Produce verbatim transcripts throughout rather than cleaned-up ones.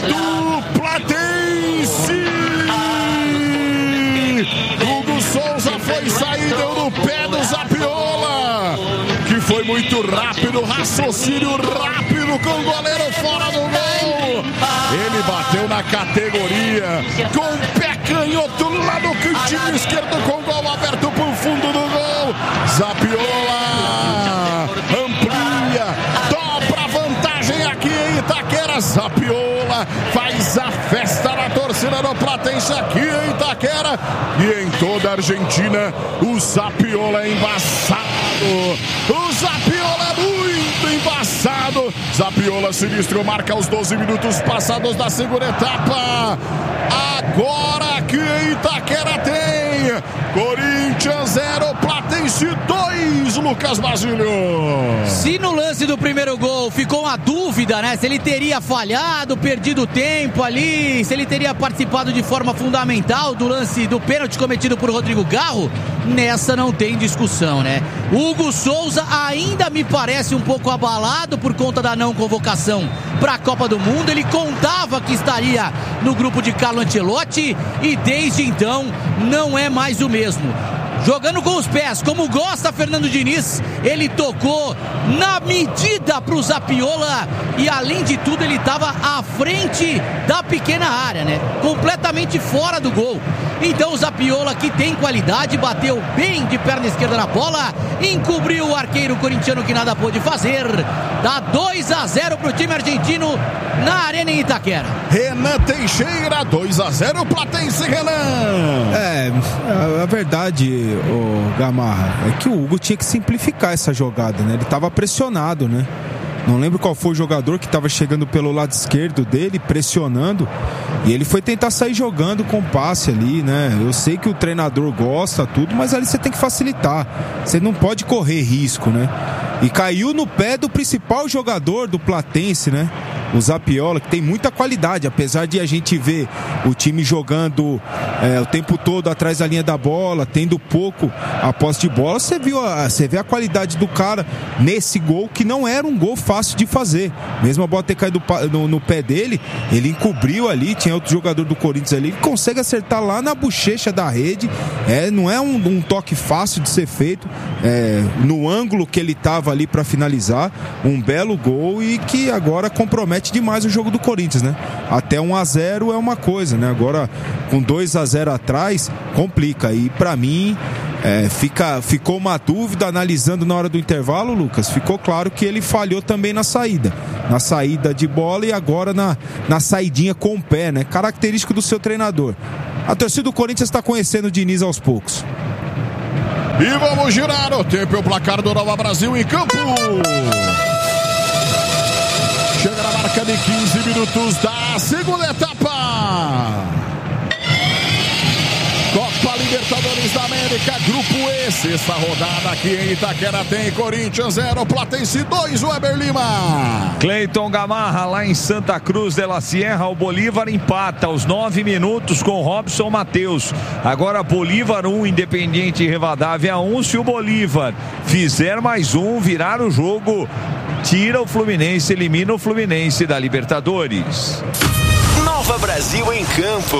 do Platense. Hugo Souza foi sair, deu no pé do Zapiola, que foi muito rápido, raciocínio rápido com o goleiro fora do gol. Ele bateu na categoria com o pé canhoto lá no cantinho esquerdo, com o gol aberto pro fundo do gol. Zapiola amplia, dobra a vantagem aqui em Itaquera. Zapiola faz a festa na torcida do Platense aqui em Itaquera e em toda a Argentina. O Zapiola é embaçado. O Zapiola é muito embaçado. Zapiola sinistro, marca os doze minutos passados da segunda etapa. Agora aqui em Itaquera tem Corinthians zero, Platense dois, Lucas Basílio. Se no lance do primeiro gol ficou uma dúvida, né? Se ele teria falhado, perdido tempo ali, se ele teria participado de forma fundamental do lance do pênalti cometido por Rodrigo Garro, nessa não tem discussão, né? Hugo Souza ainda me parece um pouco abalado por conta da não convocação para a Copa do Mundo. Ele contava que estaria no grupo de Carlo Ancelotti e desde então não é mais o mesmo. Jogando com os pés, como gosta Fernando Diniz, ele tocou na medida para o Zapiola e além de tudo ele estava à frente da pequena área, né? Completamente fora do gol. Então o Zapiola, que tem qualidade, bateu bem de perna esquerda na bola, encobriu o arqueiro corintiano que nada pôde fazer. Dá dois a zero para o time argentino na Arena em Itaquera. Renan Teixeira, dois a zero, Platense, Renan. É, a, a verdade, o Gamarra, é que o Hugo tinha que simplificar essa jogada, né? Ele estava pressionado, né? Não lembro qual foi o jogador que estava chegando pelo lado esquerdo dele, pressionando, e ele foi tentar sair jogando com passe ali, né? Eu sei que o treinador gosta, tudo, mas ali você tem que facilitar. Você não pode correr risco, né? E caiu no pé do principal jogador do Platense, né? O Zapiola, que tem muita qualidade, apesar de a gente ver o time jogando é, o tempo todo atrás da linha da bola, tendo pouco a posse de bola, você viu a, você vê a qualidade do cara nesse gol, que não era um gol fácil de fazer. Mesmo a bola ter caído no, no pé dele, ele encobriu ali, tinha outro jogador do Corinthians ali, que consegue acertar lá na bochecha da rede. É, não é um, um toque fácil de ser feito, é, no ângulo que ele estava ali para finalizar, um belo gol e que agora compromete demais o jogo do Corinthians, né? Até um a zero é uma coisa, né? Agora com dois a zero atrás complica, e pra mim é, fica, ficou uma dúvida analisando na hora do intervalo, Lucas, ficou claro que ele falhou também na saída na saída de bola e agora na, na saidinha com o pé, né? Característico do seu treinador. A torcida do Corinthians está conhecendo o Diniz aos poucos. E vamos girar o tempo e o placar do Nova Brasil em campo. Chega na marca de quinze minutos da segunda etapa. Copa Libertadores da América, Grupo E, sexta rodada aqui em Itaquera tem Corinthians zero, Platense dois, Weber Lima. Cleiton Gamarra, lá em Santa Cruz de la Sierra, o Bolívar empata aos nove minutos com Robson Matheus. Agora Bolívar um, Independiente Rivadavia um. Se o Bolívar fizer mais um, virar o jogo, tira o Fluminense, elimina o Fluminense da Libertadores. Nova Brasil em campo.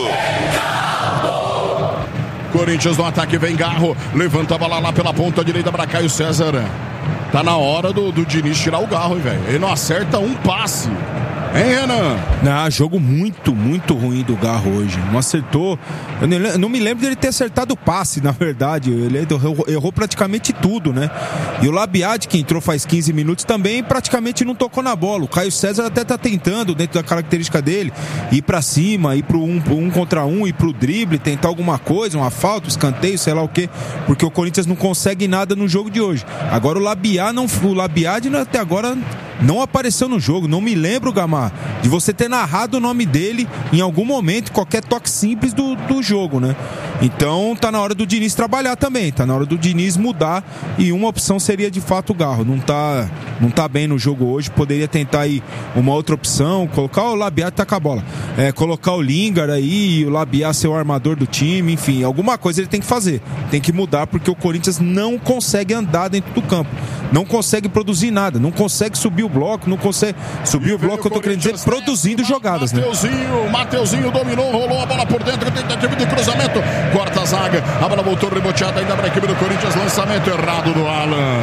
Corinthians no ataque, vem Garro, levanta a bola lá pela ponta direita para Caio César. Tá na hora do, do Diniz tirar o Garro, hein, velho? Ele não acerta um passe. Hein, Renan? Não, jogo muito, muito ruim do Garro hoje. Não acertou. Eu não, eu não me lembro dele ter acertado o passe, na verdade. Ele errou, errou praticamente tudo, né? E o Labiade, que entrou faz quinze minutos, também praticamente não tocou na bola. O Caio César até tá tentando, dentro da característica dele, ir pra cima, ir pro um, pro um contra um, ir pro drible, tentar alguma coisa, uma falta, um escanteio, sei lá o quê. Porque o Corinthians não consegue nada no jogo de hoje. Agora o Labiade, não, o Labiade até agora não apareceu no jogo. Não me lembro, Gamar, de você ter narrado o nome dele em algum momento, qualquer toque simples do, do jogo, né? Então tá na hora do Diniz trabalhar também, tá na hora do Diniz mudar, e uma opção seria de fato o Garro. Não tá, não tá bem no jogo hoje, poderia tentar aí uma outra opção, colocar o Labiade, tá com a bola. é, colocar o Lingard aí, o Labiá ser o armador do time, enfim, alguma coisa ele tem que fazer. Tem que mudar, porque o Corinthians não consegue andar dentro do campo. Não consegue produzir nada, não consegue subir o bloco, não consegue subir o bloco, eu tô querendo dizer, produzindo jogadas, né? Mateuzinho, Mateuzinho dominou, rolou a bola por dentro, tentativa de cruzamento, corta a zaga, a bola voltou reboteada ainda para a equipe do Corinthians, lançamento errado do Alan.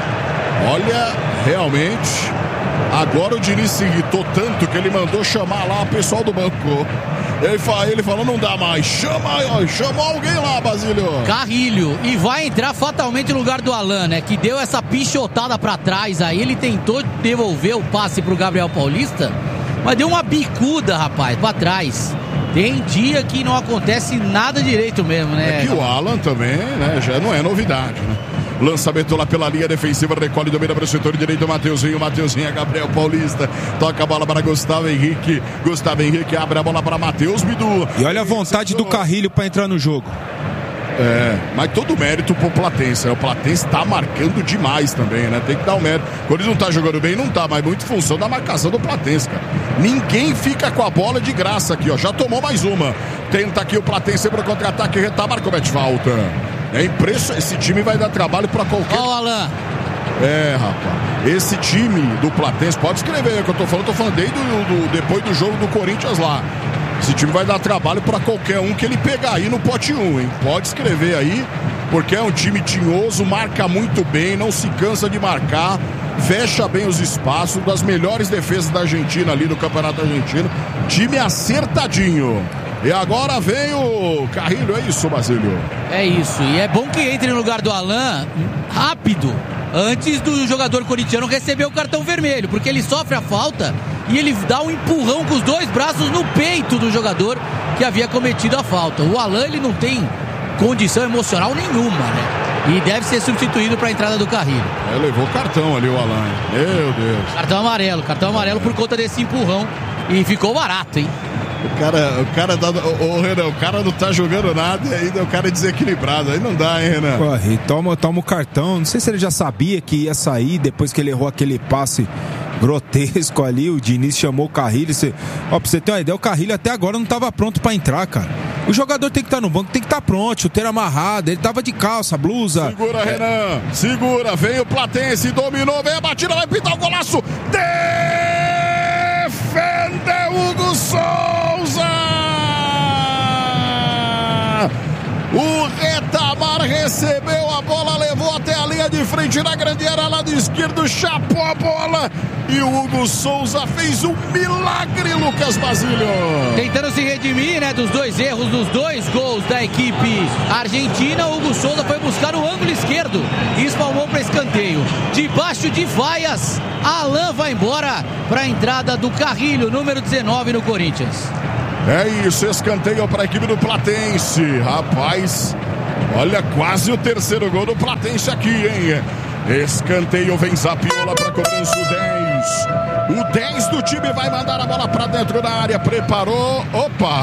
Olha, realmente, agora o Diniz se irritou tanto que ele mandou chamar lá o pessoal do banco. Ele, fala, ele falou, não dá mais, chama, chama alguém lá, Basílio. Carrilho, e vai entrar fatalmente no lugar do Alan, né, que deu essa pichotada pra trás aí, ele tentou devolver o passe pro Gabriel Paulista, mas deu uma bicuda, rapaz, pra trás. Tem dia que não acontece nada direito mesmo, né? É que o Alan também, né, já não é novidade, né? Lançamento lá pela linha defensiva, recolhe, domina para o setor direito, Mateuzinho, Mateuzinho, Gabriel Paulista, toca a bola para Gustavo Henrique, Gustavo Henrique abre a bola para Matheus Bidu. E olha a vontade do Carrilho para entrar no jogo. É, mas todo mérito pro Platense, né? O Platense tá marcando demais também, né? Tem que dar o mérito. Quando ele não tá jogando bem, não tá, mas muito em função da marcação do Platense, cara. Ninguém fica com a bola de graça aqui, ó. Já tomou mais uma. Tenta aqui o Platense pro contra-ataque, retabar, comete falta. É impressionante, esse time vai dar trabalho pra qualquer... Ó o Alan. É, rapaz, esse time do Platense, pode escrever, é o que eu tô falando, tô falando desde do, do, depois do jogo do Corinthians lá. Esse time vai dar trabalho pra qualquer um que ele pegar aí no pote um, hein? Pode escrever aí, porque é um time tinhoso, marca muito bem, não se cansa de marcar, fecha bem os espaços, das melhores defesas da Argentina ali no Campeonato Argentino. Time acertadinho. E agora vem o Carrilho, é isso, Basílio? É isso, e é bom que entre no lugar do Alan rápido, antes do jogador corintiano receber o cartão vermelho, porque ele sofre a falta e ele dá um empurrão com os dois braços no peito do jogador que havia cometido a falta. O Alan, ele não tem condição emocional nenhuma, né? E deve ser substituído para a entrada do Carrilho. É, levou cartão ali o Alan, meu Deus. Cartão amarelo, cartão amarelo por conta desse empurrão, e ficou barato, hein? O cara, o cara dá, ô, ô Renan, o cara não tá jogando nada e ainda o cara é desequilibrado, aí não dá, hein, Renan? Corre, toma, toma o cartão, não sei se ele já sabia que ia sair depois que ele errou aquele passe grotesco ali, o Diniz chamou o Carrilho, você, ó, pra você ter uma ideia, o Carrilho até agora não tava pronto pra entrar, cara. O jogador tem que estar no banco, tem que estar pronto, chuteiro amarrado, ele tava de calça, blusa. Segura, é... Renan, segura, vem o Platense, dominou, vem a batida, vai pintar o golaço, defendeu Hugo Souza! O Retamar recebeu a bola, levou até a linha de frente na grande área, lado esquerdo, chapou a bola e o Hugo Souza fez um milagre, Lucas Basílio. Tentando se redimir, né, dos dois erros, dos dois gols da equipe argentina, o Hugo Souza foi buscar o ângulo esquerdo e espalmou para escanteio. Debaixo de vaias, Alan vai embora para a entrada do Carrilho, número dezenove no Corinthians. É isso, escanteio para a equipe do Platense. Rapaz, olha, quase o terceiro gol do Platense aqui, hein? Escanteio, vem Zapiola para cobrança o dez. O dez do time vai mandar a bola para dentro da área, preparou, opa!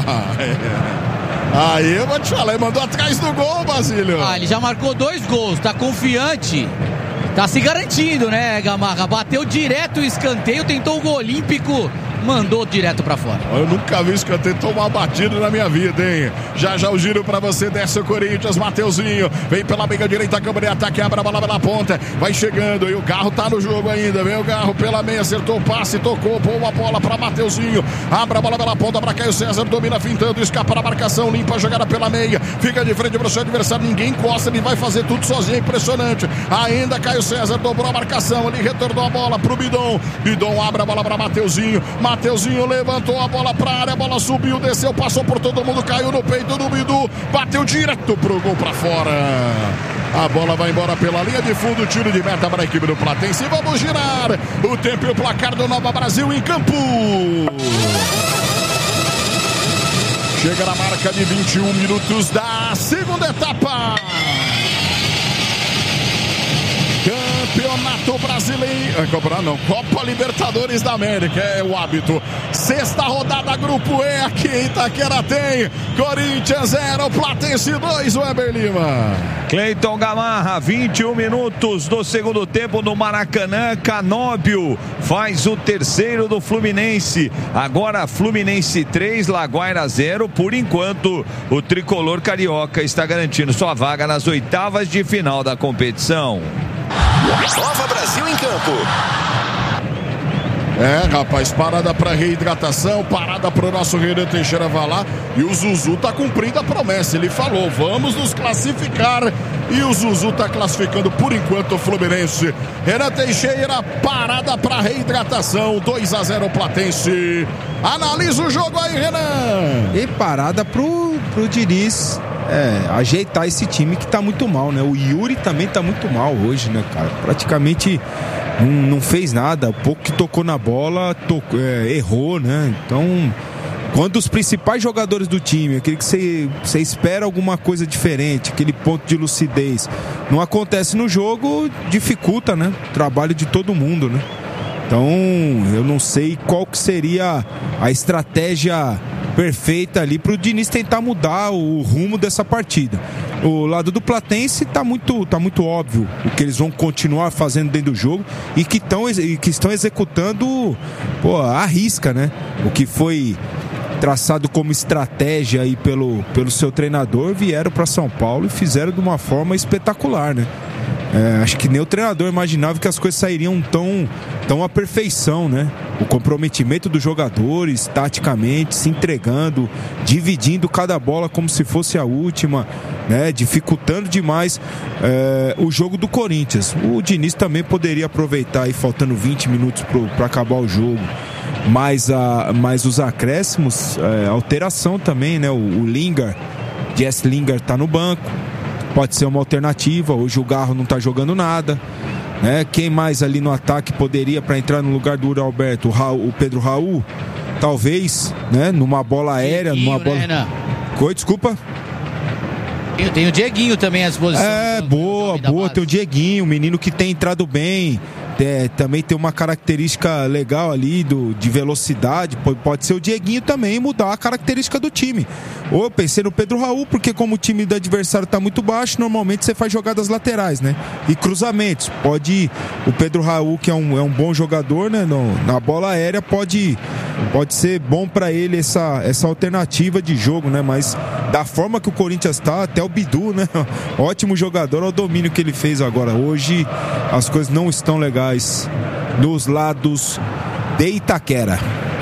Aí eu vou te falar, mandou atrás do gol, Basílio. Ah, ele já marcou dois gols, tá confiante. Tá se garantindo, né, Gamarra? Bateu direto o escanteio, tentou o gol olímpico, mandou direto pra fora. Eu nunca vi escanteio tomar batido na minha vida, hein? Já já o giro pra você, desce o Corinthians, Mateuzinho, vem pela meia direita, câmara de ataque, abre a bola pela ponta, vai chegando, e o Garro tá no jogo ainda, vem o Garro pela meia, acertou o passe, tocou, boa bola pra Mateuzinho, abre a bola pela ponta pra Caio César, domina fintando, escapa da marcação, limpa a jogada pela meia, fica de frente pro seu adversário, ninguém encosta, ele vai fazer tudo sozinho, impressionante. Ainda Caio César dobrou a marcação, ele retornou a bola pro Bidon, Bidon abre a bola pra Mateuzinho, Mateuzinho levantou a bola pra área, a bola subiu, desceu, passou por todo mundo, caiu no peito do Bidu, bateu direto pro gol pra fora. A bola vai embora pela linha de fundo, tiro de meta para a equipe do Platense. Vamos girar o tempo e o placar do Nova Brasil em campo. Chega na marca de vinte e um minutos da segunda etapa. Campeonato Brasileiro, Copa não, Copa Libertadores da América, é o hábito. Sexta rodada, Grupo E, aqui em Itaquera tem Corinthians zero, Platense dois, Weber Lima. Cleiton Gamarra, vinte e um minutos do segundo tempo no Maracanã. Canóbio faz o terceiro do Fluminense. Agora Fluminense três, Laguaira zero. Por enquanto, o tricolor carioca está garantindo sua vaga nas oitavas de final da competição. Nova Brasil em campo. É, rapaz, parada para reidratação, parada para o nosso Renan Teixeira vai lá, e o Zuzu tá cumprindo a promessa, ele falou, vamos nos classificar, e o Zuzu tá classificando por enquanto o Fluminense. Renan Teixeira, parada para reidratação, dois a zero Platense. Analisa o jogo aí, Renan. E parada pro, pro Diniz é, ajeitar esse time que tá muito mal, né? O Yuri também tá muito mal hoje, né, cara? Praticamente não, não fez nada, pouco que tocou na bola, tocou, é, errou, né? Então, quando os principais jogadores do time, aquele que você, você espera alguma coisa diferente, aquele ponto de lucidez, não acontece no jogo, dificulta, né? O trabalho de todo mundo, né? Então, eu não sei qual que seria a estratégia perfeita ali para o Diniz tentar mudar o rumo dessa partida. O lado do Platense tá muito, tá muito óbvio o que eles vão continuar fazendo dentro do jogo e que, tão, e que estão executando, pô, à risca, né? O que foi traçado como estratégia aí pelo, pelo seu treinador, vieram para São Paulo e fizeram de uma forma espetacular, né? É, acho que nem o treinador imaginava que as coisas sairiam tão, tão à perfeição, né? O comprometimento dos jogadores, taticamente, se entregando, dividindo cada bola como se fosse a última, né? Dificultando demais é, o jogo do Corinthians. O Diniz também poderia aproveitar aí, faltando vinte minutos para acabar o jogo. Mas, a, mas os acréscimos, é, alteração também, né? O, o Lingard, Jess Lingard tá no banco. Pode ser uma alternativa. Hoje o Garro não tá jogando nada, né? Quem mais ali no ataque poderia para entrar no lugar do Uri Alberto? O, Raul, o Pedro Raul, talvez, né? Numa bola aérea, Dieguinho, numa bola. Né, Coi, desculpa. Eu tenho o Dieguinho também à disposição. É, do, boa, do boa. Tem o Dieguinho, um menino que tem entrado bem. É, também tem uma característica legal ali do, de velocidade. Pode, pode ser o Dieguinho também mudar a característica do time. Ou eu pensei no Pedro Raul, porque como o time do adversário está muito baixo, normalmente você faz jogadas laterais, né? E cruzamentos. Pode o Pedro Raul, que é um, é um bom jogador, né? No, na bola aérea pode, pode ser bom para ele essa, essa alternativa de jogo, né? Mas da forma que o Corinthians está, até o Bidu, né? Ótimo jogador, olha o domínio que ele fez agora. Hoje as coisas não estão legais nos lados de Itaquera.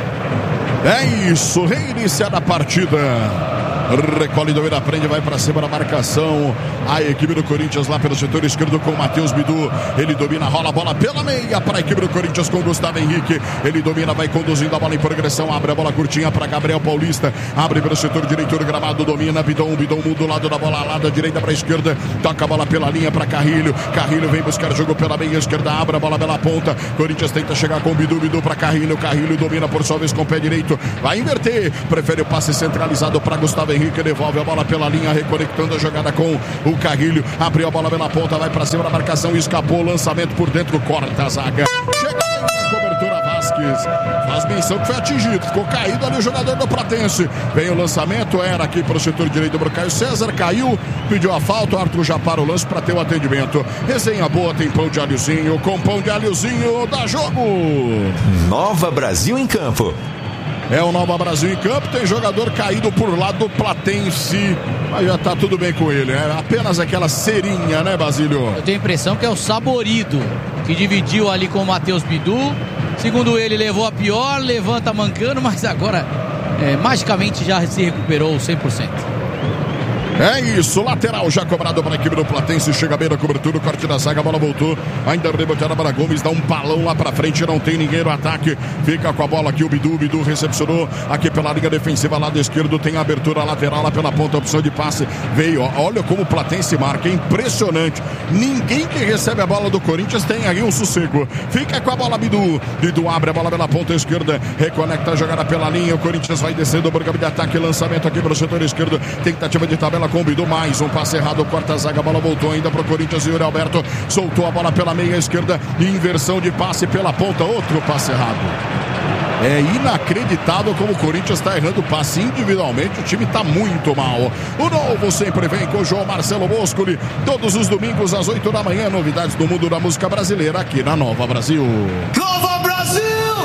É isso, reiniciada a partida. Recolhe do Vira, prende, vai pra cima da marcação. A equipe do Corinthians lá pelo setor esquerdo com o Matheus Bidu. Ele domina, rola a bola pela meia para a equipe do Corinthians com o Gustavo Henrique. Ele domina, vai conduzindo a bola em progressão. Abre a bola curtinha para Gabriel Paulista. Abre pelo setor direito do gramado, domina. Bidon, Bidon muda o lado da bola lá da direita para a esquerda. Toca a bola pela linha para Carrilho. Carrilho vem buscar jogo pela meia esquerda. Abre a bola pela ponta. Corinthians tenta chegar com o Bidu, Bidu para Carrilho. Carrilho domina por sua vez com o pé direito. Vai inverter. Prefere o passe centralizado para Gustavo Henrique. Henrique devolve a bola pela linha, reconectando a jogada com o Carrilho. Abriu a bola pela ponta, vai pra cima da marcação, escapou, lançamento por dentro, corta a zaga. Chega na cobertura, Vasquez. Faz menção que foi atingido, ficou caído ali o jogador do Platense. Vem o lançamento, era aqui pro setor direito do Caio César, caiu, pediu a falta, o Arthur já para o lance pra ter o atendimento. Resenha boa, tem pão de alhozinho, com pão de alhozinho, dá jogo. Nova Brasil em campo. É o Nova Brasil em campo, tem jogador caído por lado do Platense, mas já tá tudo bem com ele, é apenas aquela cerinha, né, Basílio? Eu tenho a impressão que é o Saborido, que dividiu ali com o Matheus Bidu, segundo ele levou a pior, levanta mancando, mas agora é, magicamente já se recuperou cem por cento. É isso, lateral já cobrado para a equipe do Platense, chega bem na cobertura, o corte da zaga, a bola voltou, ainda reboteada para Gomes, dá um balão lá para frente, não tem ninguém no ataque, fica com a bola aqui o Bidu, Bidu recepcionou aqui pela linha defensiva, lado esquerdo, tem a abertura lateral lá pela ponta, opção de passe, veio, olha como o Platense marca, é impressionante, ninguém que recebe a bola do Corinthians tem aí um sossego, fica com a bola Bidu, Bidu abre a bola pela ponta esquerda, reconecta a jogada pela linha, o Corinthians vai descendo, o campo de ataque, lançamento aqui pelo setor esquerdo, tentativa de tabela com o Bidu, mais um passe errado, corta a zaga, a bola voltou ainda pro Corinthians. Yuri Alberto soltou a bola pela meia esquerda, inversão de passe pela ponta, outro passe errado. É inacreditável como o Corinthians está errando o passe individualmente, o time está muito mal. O novo sempre vem com o João Marcelo Boscoli, todos os domingos às oito da manhã, novidades do mundo da música brasileira aqui na Nova Brasil. Nova Brasil!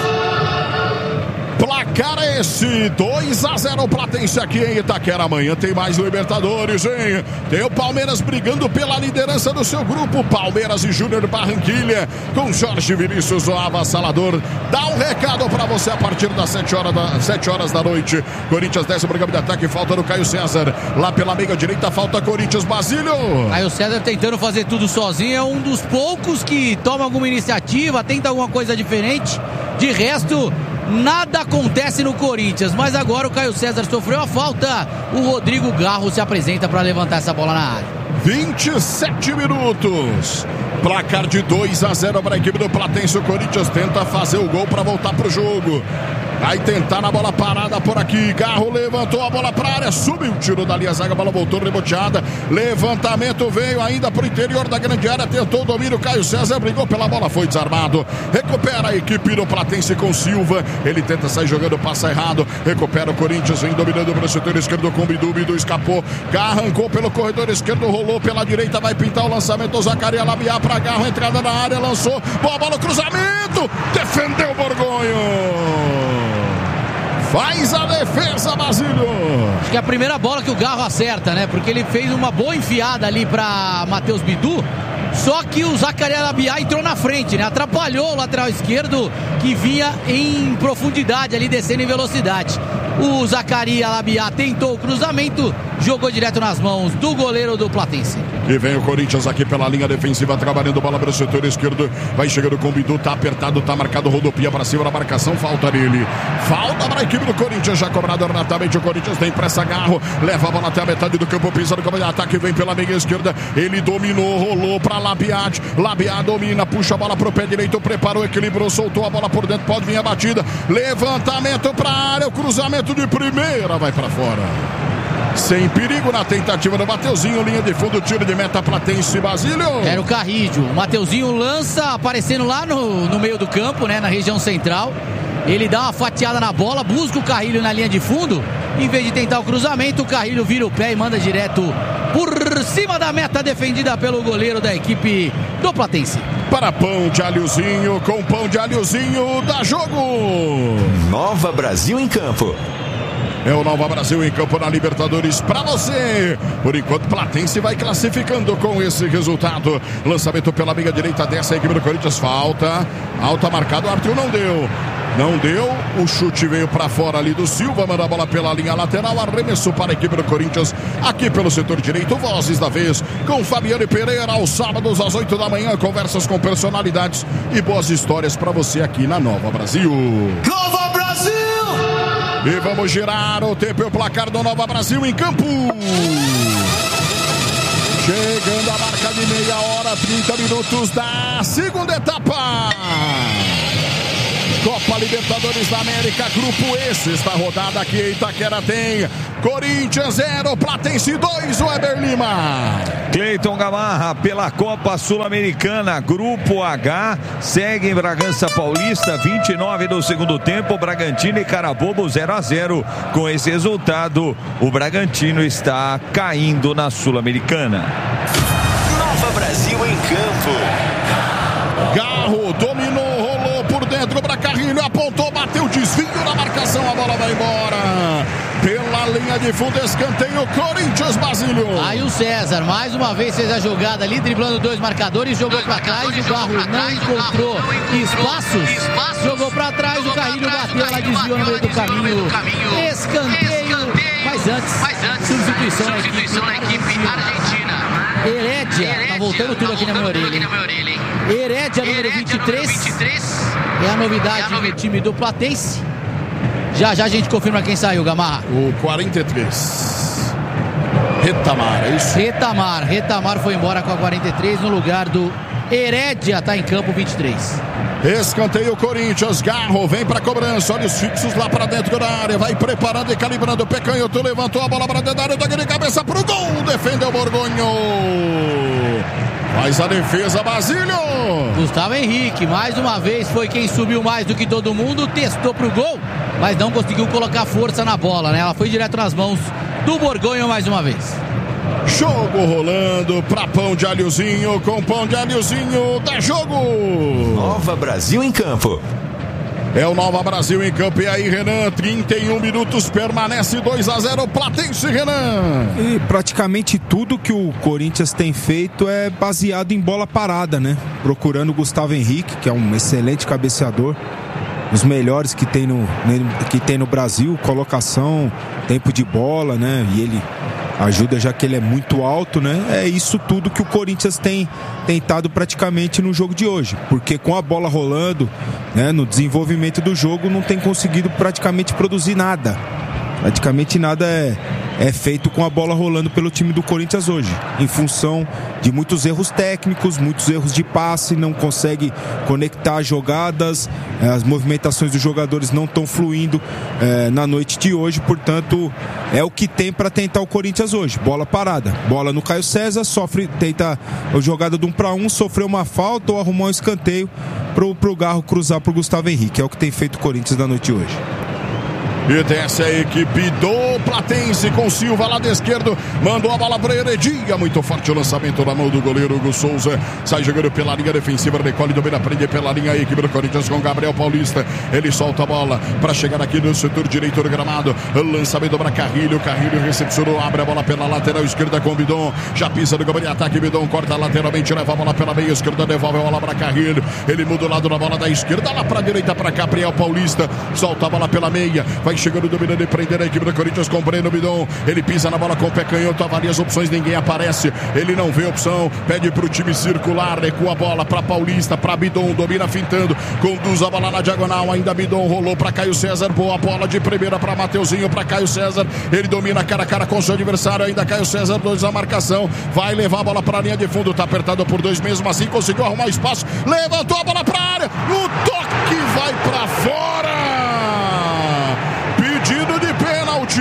Placar esse, dois a zero Platense aqui em Itaquera. Amanhã tem mais Libertadores, hein? Tem o Palmeiras brigando pela liderança do seu grupo, Palmeiras e Júnior Barranquilha, com Jorge Vinícius, o avassalador. Dá um recado pra você a partir das sete horas da, sete horas da noite. Corinthians desce pro campo de ataque, falta no Caio César. Lá pela meia direita, falta Corinthians. Basílio. Caio César tentando fazer tudo sozinho, é um dos poucos que toma alguma iniciativa, tenta alguma coisa diferente. De resto, nada acontece no Corinthians, mas agora o Caio César sofreu a falta. O Rodrigo Garro se apresenta para levantar essa bola na área. vinte e sete minutos. Placar de dois a zero para a equipe do Platense. O Corinthians tenta fazer o gol para voltar pro jogo. Vai tentar na bola parada por aqui. Garro levantou a bola para a área, subiu, tirou dali a zaga, a bola voltou reboteada. Levantamento veio ainda pro interior da grande área, tentou o domínio. Caio César brigou pela bola, foi desarmado. Recupera a equipe do Platense com Silva. Ele tenta sair jogando, passa errado. Recupera o Corinthians, vem dominando para o setor esquerdo com Bidu. Bidu escapou, arrancou pelo corredor esquerdo, rolou pela direita, vai pintar o lançamento. O Zacarias Labiá para Garro, entrada na área, lançou. Boa bola, cruzamento. Defendeu o Borgonho. Faz a defesa, Basílio. Acho que é a primeira bola que o Garro acerta, né? Porque ele fez uma boa enfiada ali para Matheus Bidu. Só que o Zacarias Labiá entrou na frente, né? Atrapalhou o lateral esquerdo que vinha em profundidade ali, descendo em velocidade. O Zacarias Labiá tentou o cruzamento, jogou direto nas mãos do goleiro do Platense. E vem o Corinthians aqui pela linha defensiva, trabalhando bola para o setor esquerdo. Vai chegando com o Bidu, tá apertado, tá marcado, rodopia para cima da marcação, falta nele. Falta para a equipe do Corinthians, já cobrado renatamente. O Corinthians tem pressa, Garro, leva a bola até a metade do campo, pisa no campo de ataque, vem pela meia esquerda. Ele dominou, rolou para Labiá. Labiá domina, puxa a bola pro pé direito, preparou, equilibrou, soltou a bola por dentro, pode vir a batida. Levantamento para a área, o cruzamento de primeira vai para fora. Sem perigo na tentativa do Mateuzinho, linha de fundo, tiro de meta Platense. Basílio. Era o Carrídio. O Mateuzinho lança, aparecendo lá no, no meio do campo, né, na região central. Ele dá uma fatiada na bola, busca o Carrilho na linha de fundo. Em vez de tentar o cruzamento, o Carrilho vira o pé e manda direto por cima da meta, defendida pelo goleiro da equipe do Platense. Para pão de alhozinho, com pão de alhozinho, dá jogo. Nova Brasil em campo. É o Nova Brasil em campo na Libertadores para você. Por enquanto, Platense vai classificando com esse resultado. Lançamento pela meia direita dessa equipe do Corinthians. Falta. Alta marcado. O Arthur não deu. Não deu. O chute veio para fora ali do Silva. Manda a bola pela linha lateral. Arremesso para a equipe do Corinthians. Aqui pelo setor direito. Vozes da vez com Fabiane Pereira. Aos sábados às oito da manhã. Conversas com personalidades e boas histórias para você aqui na Nova Brasil. Nova Brasil! E vamos girar o tempo e o placar do Nova Brasil em campo. Chegando a marca de meia hora, trinta minutos da segunda etapa. Copa Libertadores da América, grupo E, sexta rodada aqui em Itaquera tem Corinthians zero, Platense dois, Weber Lima. Cleiton Gamarra, pela Copa Sul-Americana, grupo H, segue em Bragança Paulista, vinte e nove do segundo tempo, Bragantino e Carabobo zero a zero. Com esse resultado, o Bragantino está caindo na Sul-Americana. Nova Brasil em campo. Garro dominou, rolou por dentro para Carrilho, apontou, bateu, desvio na marcação, a bola vai embora. Pela linha de fundo, escanteio, Corinthians, Basílio. Aí o César, mais uma vez, fez a jogada ali, driblando dois marcadores, jogou para trás, o Garro não encontrou espaços, jogou para trás, o Carrilho bateu, ela desviou no meio do caminho. Escanteio, mas antes, substituição na equipe argentina. Herédia, tá voltando tudo aqui na minha orelha. Herédia, número vinte e três, é a novidade no time do Platense. Já já a gente confirma quem saiu, Gamarra. O quarenta e três. Retamar, é isso? Retamar, Retamar foi embora com a quarenta e três no lugar do Herédia, tá em campo vinte e três. Escanteio Corinthians, Garro vem pra cobrança, olha os fixos lá pra dentro da área, vai preparando e calibrando, Pecanhoto levantou a bola pra dentro da área, toque de cabeça pro gol, defendeu o Borgonho, faz a defesa Basílio. Gustavo Henrique, mais uma vez, foi quem subiu mais do que todo mundo, testou pro gol, mas não conseguiu colocar força na bola, né? Ela foi direto nas mãos do Borgonho mais uma vez. Jogo rolando pra Pão de Alhozinho, com Pão de Alhozinho, dá jogo! Nova Brasil em campo. É o Nova Brasil em campo, e aí Renan, trinta e um minutos, permanece dois a zero, Platense, Renan! E praticamente tudo que o Corinthians tem feito é baseado em bola parada, né? Procurando o Gustavo Henrique, que é um excelente cabeceador, os melhores que tem no, que tem no Brasil, colocação, tempo de bola, né? E ele ajuda, já que ele é muito alto, né? É isso tudo que o Corinthians tem tentado praticamente no jogo de hoje, porque com a bola rolando, né, no desenvolvimento do jogo, não tem conseguido praticamente produzir nada. Praticamente nada é, é feito com a bola rolando pelo time do Corinthians hoje, em função de muitos erros técnicos, muitos erros de passe, não consegue conectar jogadas, as movimentações dos jogadores não estão fluindo é, na noite de hoje, portanto é o que tem para tentar o Corinthians hoje, bola parada, bola no Caio César, sofre, tenta a jogada de um para um, sofreu uma falta ou arrumar um escanteio pro, pro Garro cruzar pro Gustavo Henrique, é o que tem feito o Corinthians na noite de hoje. E desce a equipe do Platense com Silva lá da esquerda. Mandou a bola para Heredia. Muito forte o lançamento na mão do goleiro Hugo Souza. Sai jogando pela linha defensiva. Recolhe, domina, prende pela linha a equipe do Corinthians com Gabriel Paulista. Ele solta a bola para chegar aqui no setor direito do gramado. Lançamento para Carrilho. Carrilho recepcionou. Abre a bola pela lateral esquerda com Bidon. Já pisa no gol. Ataque. Bidon corta lateralmente. Leva a bola pela meia esquerda. Devolve a bola para Carrilho. Ele muda o lado da bola da esquerda. Lá para a direita para Gabriel Paulista. Solta a bola pela meia. Vai chegando, dominando e prendendo a equipe do Corinthians com Breno Bidon. Ele pisa na bola com o pé canhoto, avalia as opções, ninguém aparece. Ele não vê opção, pede pro time circular, recua a bola pra Paulista, pra Bidon, domina fintando, conduz a bola na diagonal, ainda Bidon rolou pra Caio César, boa bola de primeira pra Mateuzinho, pra Caio César. Ele domina cara a cara com seu adversário, ainda Caio César, dois a marcação, vai levar a bola pra linha de fundo, tá apertado por dois mesmo assim, conseguiu arrumar espaço, levantou a bola pra área, no toque vai pra fora. Pedido de pênalti.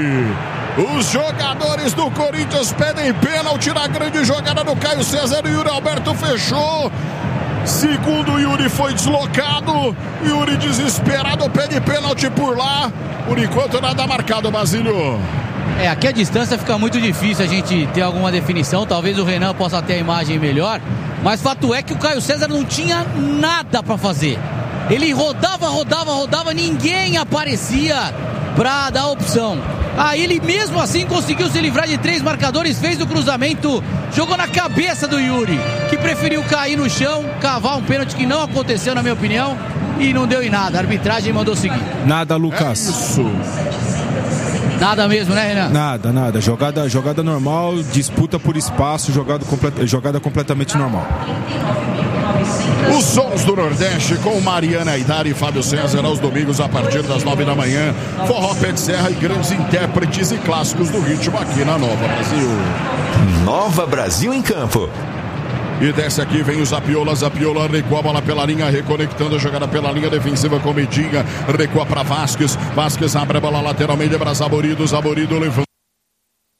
Os jogadores do Corinthians pedem pênalti na grande jogada do Caio César. E Yuri Alberto fechou. Segundo o Yuri foi deslocado. Yuri desesperado pede pênalti por lá. Por enquanto nada marcado, Basílio. É, aqui a distância fica muito difícil a gente ter alguma definição. Talvez o Renan possa ter a imagem melhor. Mas fato é que o Caio César não tinha nada para fazer. Ele rodava, rodava, rodava, ninguém aparecia para dar opção. Aí ele mesmo assim conseguiu se livrar de três marcadores, fez o cruzamento, jogou na cabeça do Yuri, que preferiu cair no chão, cavar um pênalti que não aconteceu na minha opinião, e não deu em nada. A arbitragem mandou seguir. Nada, Lucas. É isso. Nada mesmo, né, Renan? Nada, nada. Jogada, jogada normal, disputa por espaço, jogada, complet, jogada completamente normal. Os sons do Nordeste com Mariana Aidar e Fábio César aos domingos a partir das nove da manhã. Forró, Pé de Serra e grandes intérpretes e clássicos do ritmo aqui na Nova Brasil. Nova Brasil em campo. E desce aqui, vem o Zapiola, Zapiola recua a bola pela linha, reconectando a jogada pela linha defensiva com Medinha, recua para Vasquez, Vasquez abre a bola lateralmente para Zaborido, Zaborido levanta